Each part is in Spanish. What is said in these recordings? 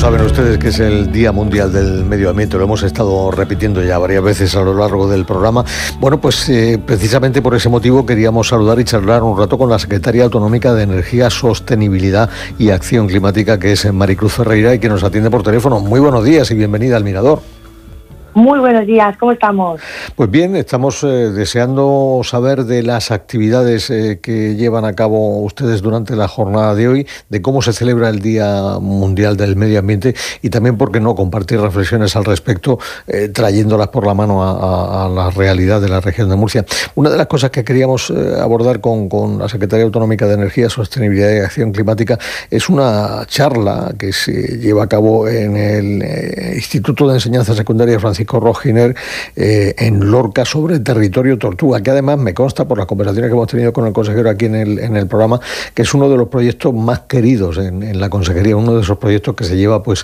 saben ustedes que es el Día Mundial del Medio Ambiente, lo hemos estado repitiendo ya varias veces a lo largo del programa. Bueno, pues precisamente por ese motivo queríamos saludar y charlar un rato con la Secretaria Autonómica de Energía, Sostenibilidad y Acción Climática, que es Maricruz Ferreira, y que nos atiende por teléfono. Muy buenos días y bienvenida al Mirador. Muy buenos días, ¿cómo estamos? Pues bien, estamos deseando saber de las actividades que llevan a cabo ustedes durante la jornada de hoy, de cómo se celebra el Día Mundial del Medio Ambiente y también, por qué no, compartir reflexiones al respecto, trayéndolas por la mano a la realidad de la región de Murcia. Una de las cosas que queríamos abordar con la Secretaría Autonómica de Energía, Sostenibilidad y Acción Climática es una charla que se lleva a cabo en el Instituto de Enseñanza Secundaria Francisco Rojiner en Lorca, sobre el territorio Tortuga, que además me consta por las conversaciones que hemos tenido con el consejero aquí en el programa, que es uno de los proyectos más queridos en la consejería, uno de esos proyectos que se lleva pues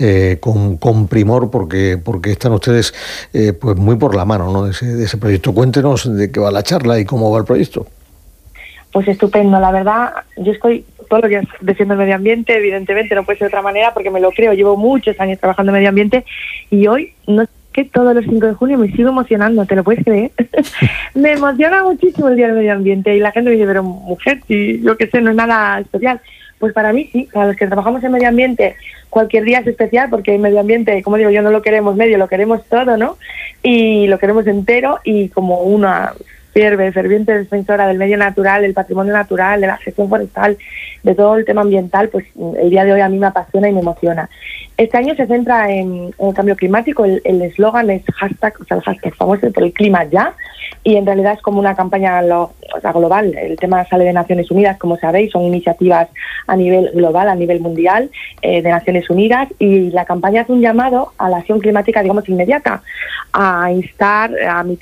con primor porque están ustedes pues muy por la mano, ¿no?, de ese proyecto. Cuéntenos de qué va la charla y cómo va el proyecto. Pues estupendo, la verdad, yo estoy todos los días defiendo el medio ambiente, evidentemente no puede ser de otra manera porque me lo creo, llevo muchos años trabajando en medio ambiente y hoy no sé qué, todos los 5 de junio me sigo emocionando, ¿te lo puedes creer? Me emociona muchísimo el Día del Medio Ambiente y la gente me dice, pero mujer, si yo qué sé, no es nada especial. Pues para mí sí, para los que trabajamos en medio ambiente cualquier día es especial porque el medio ambiente, como digo, yo no lo queremos medio, lo queremos todo, ¿no? Y lo queremos entero y como una ferviente defensora del medio natural, del patrimonio natural, de la gestión forestal, de todo el tema ambiental, pues el día de hoy a mí me apasiona y me emociona. Este año se centra en el cambio climático, el eslogan es hashtag, o sea, el hashtag famoso por el clima ya, y en realidad es como una campaña global. El tema sale de Naciones Unidas, como sabéis, son iniciativas a nivel global, a nivel mundial, de Naciones Unidas, y la campaña hace un llamado a la acción climática, digamos, inmediata, a instar a